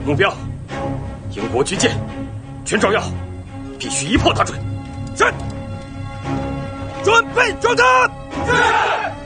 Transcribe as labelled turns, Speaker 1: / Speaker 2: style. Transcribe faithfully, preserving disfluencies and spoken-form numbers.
Speaker 1: 目标：英国军舰，全照要，必须一炮打准。是。准备装弹。是。